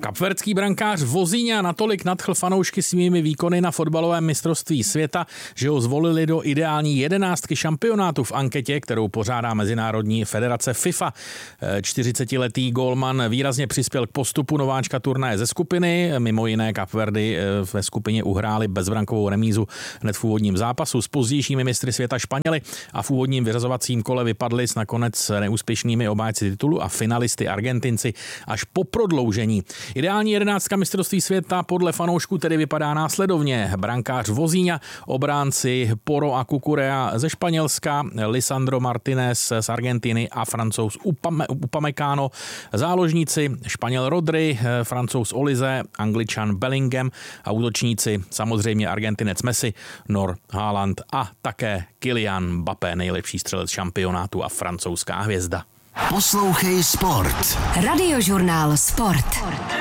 Kapverdský brankář Vozinha natolik nadchl fanoušky svými výkony na fotbalovém mistrovství světa, že ho zvolili do ideální 11 šampionátu v anketě, kterou pořádá Mezinárodní federace FIFA. 40letý gólman výrazně přispěl k postupu nováčka turnaje ze skupiny. Mimo jiné Kapverdy ve skupině uhráli bezbrankovou remízu hned v úvodním zápasu s pozdějšími mistry světa Španěli a v úvodním vyřazovacím kole vypadli s nakonec neúspěšnými obhájci titulu a finalisty Argentinci až po prodloužení. Ideální 11 mistrovství světa podle fanoušků tedy vypadá následovně: brankář Vozinha, obránci Porro a Cucurella ze Španělska, Lisandro Martinez z Argentiny a Francouz Upamecano, záložníci Španěl Rodri, Francouz Olise, Angličan Bellingham a útočníci samozřejmě Argentinec Messi, Nor Haaland a také Kylian Mbappé, nejlepší střelec šampionátu a francouzská hvězda. Poslouchej Sport. Radiožurnál Sport.